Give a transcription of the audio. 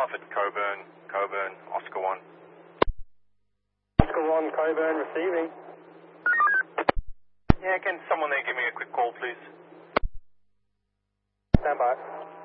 Harvard, Coburn, Oscar 1. Oscar 1, Coburn, receiving. Yeah, can someone there give me a quick call, please? Stand by.